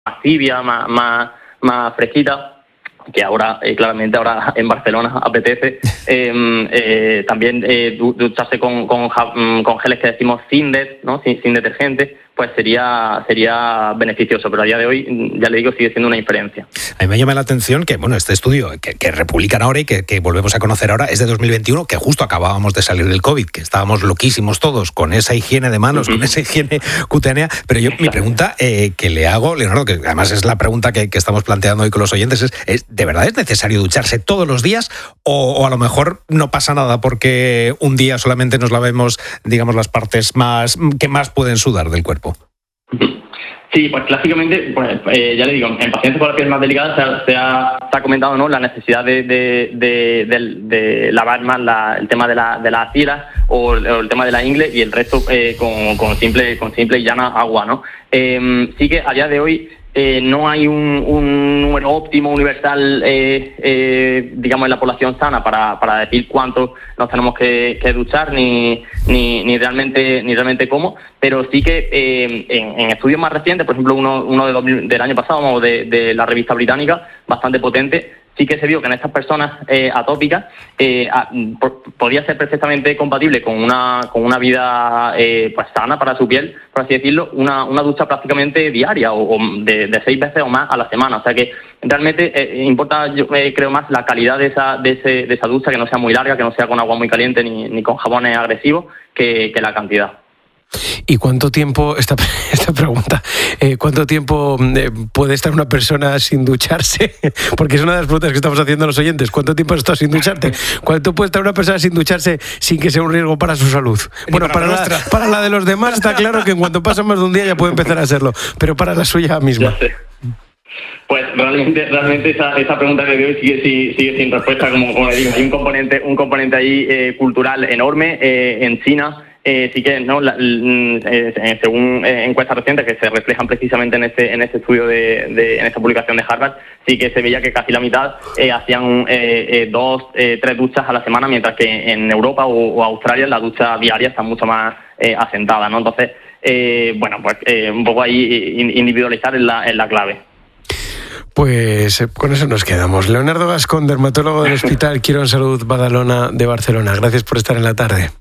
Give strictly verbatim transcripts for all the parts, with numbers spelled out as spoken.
más tibia, más, más, más fresquita, que ahora, eh, claramente, ahora en Barcelona apetece. Eh, eh, también eh, ducharse con, con, con geles que decimos Cindet, ¿no? Sin, sin detergente, pues sería sería beneficioso, pero a día de hoy, ya le digo, sigue siendo una inferencia. A mí me llama la atención que, bueno, este estudio que, que republican ahora y que, que volvemos a conocer ahora es de dos mil veintiuno, que justo acabábamos de salir del COVID, que estábamos loquísimos todos con esa higiene de manos, uh-huh. con esa higiene cutánea, pero yo, mi pregunta eh, que le hago, Leonardo, que además es la pregunta que, que estamos planteando hoy con los oyentes, es, es ¿de verdad es necesario ducharse todos los días o, o a lo mejor no pasa nada porque un día solamente nos lavemos, digamos, las partes más que más pueden sudar del cuerpo? Sí, pues clásicamente, pues, eh, ya le digo, en pacientes con la piel más delicada se ha, se ha, se ha comentado, ¿no?, la necesidad de, de, de, de, de lavar más la, el tema de la de las axilas o, o el tema de la ingle y el resto eh, con, con simple con simple y llana agua, ¿no? Eh, sí que a día de hoy Eh, no hay un, un número óptimo universal, eh, eh, digamos, en la población sana para, para decir cuánto nos tenemos que, que duchar ni, ni ni realmente ni realmente cómo, pero sí que eh, en, en estudios más recientes, por ejemplo uno uno de dos mil, del año pasado, de, de la revista británica, bastante potente, sí que se vio que en estas personas eh, atópicas eh, a, por, podía ser perfectamente compatible con una con una vida eh, pues sana para su piel, por así decirlo, una, una ducha prácticamente diaria o, o de, de seis veces o más a la semana. O sea que realmente eh, importa, yo eh, creo, más la calidad de esa de, ese, de esa ducha, que no sea muy larga, que no sea con agua muy caliente ni, ni con jabones agresivos, que, que la cantidad. ¿Y cuánto tiempo, esta, esta pregunta, eh, cuánto tiempo eh, puede estar una persona sin ducharse? Porque es una de las preguntas que estamos haciendo a los oyentes. ¿Cuánto tiempo has estado sin ducharte? ¿Cuánto puede estar una persona sin ducharse sin que sea un riesgo para su salud? Bueno, para, para, la, para la de los demás está claro que en cuanto pasa más de un día ya puede empezar a hacerlo, pero para la suya misma. Ya sé. Pues realmente, realmente esa, esa pregunta que hoy sigue, sigue, sigue sin respuesta, como, como le digo. Hay un componente, un componente ahí eh, cultural enorme. Eh, en China eh, sí que no, la, eh, según eh, encuestas recientes que se reflejan precisamente en este en este estudio de, de en esta publicación de Harvard, sí que se veía que casi la mitad eh, hacían eh, eh, dos, eh, tres duchas a la semana, mientras que en Europa o, o Australia la ducha diaria está mucho más eh, asentada, ¿no? Entonces, eh, bueno, pues eh, un poco ahí individualizar es la, es la clave. Pues con eso nos quedamos. Leonardo Gascón, dermatólogo del Hospital Quirón Salud Badalona de Barcelona. Gracias por estar en la tarde.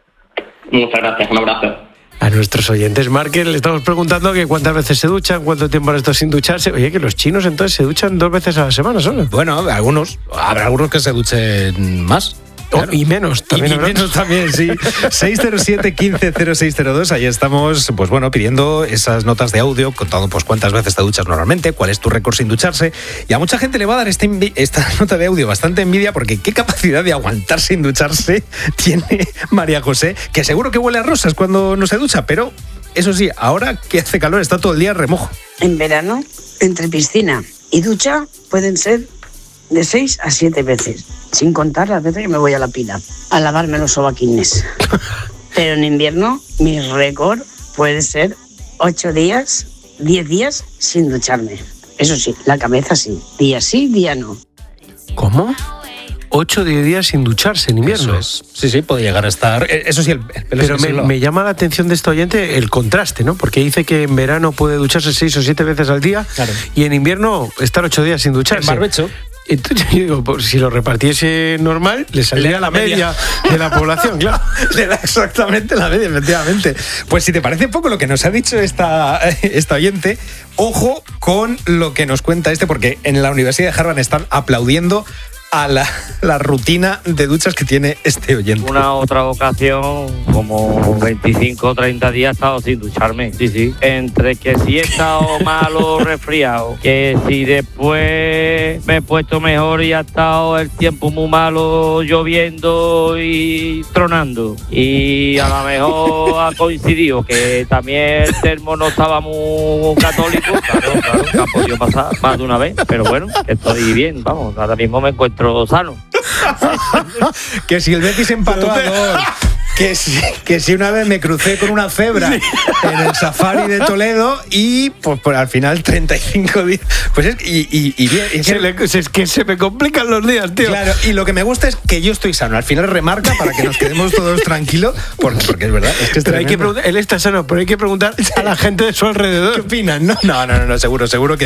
Muchas gracias, un abrazo. A nuestros oyentes, Márquez, le estamos preguntando que cuántas veces se duchan, cuánto tiempo han estado sin ducharse. Oye, que los chinos entonces se duchan dos veces a la semana solo. Bueno, algunos, habrá algunos que se duchen más. Claro. Y menos también. Y menos también, sí. seis cero siete, quince cero seis cero dos. Ahí estamos, pues bueno, pidiendo esas notas de audio, contando pues cuántas veces te duchas normalmente, cuál es tu récord sin ducharse. Y a mucha gente le va a dar este envi- esta nota de audio bastante envidia, porque qué capacidad de aguantar sin ducharse tiene María José, que seguro que huele a rosas cuando no se ducha, pero eso sí, ahora que hace calor está todo el día remojo. En verano, entre piscina y ducha, pueden ser de seis a siete veces, sin contar las veces que me voy a la pila a lavarme los sobaquines. Pero en invierno mi récord puede ser ocho días, diez días sin ducharme. Eso sí, la cabeza sí, día sí, día no. ¿Cómo? ocho o diez días sin ducharse en invierno. Eso es. Sí, sí, puede llegar a estar. Eso sí, el, el pelo. Pero me, me llama la atención de este oyente el contraste, ¿no? Porque dice que en verano puede ducharse seis o siete veces al día, claro, y en invierno estar ocho días sin ducharse. En barbecho. Entonces yo digo, pues, si lo repartiese normal, le saldría la media, media de la población, claro. Le da exactamente la media, efectivamente. Pues si te parece poco lo que nos ha dicho esta, esta oyente, ojo con lo que nos cuenta este, porque en la Universidad de Harvard están aplaudiendo a la, la rutina de duchas que tiene este oyente. Una otra ocasión, como veinticinco o treinta días he estado sin ducharme, sí, sí. Entre que si he estado malo, resfriado, que si después me he puesto mejor y ha estado el tiempo muy malo, lloviendo y tronando. Y a lo mejor ha coincidido que también el termo no estaba muy católico, claro, claro, que ha podido pasar más de una vez, pero bueno, estoy bien, vamos, ahora mismo me encuentro sano. Que si el Betis empató a dos. que, si, que si una vez me crucé con una cebra sí. en el safari de Toledo y pues, pues al final treinta y cinco días. Pues es, y, y, y bien. Es, se le, es que se me complican los días, tío. Claro, y lo que me gusta es que yo estoy sano. Al final remarca para que nos quedemos todos tranquilos, porque, porque es verdad. Es que es pero hay que preguntar, él está sano, pero hay que preguntar a la gente de su alrededor. ¿Qué opinan? No, no, no, no, no seguro, seguro que.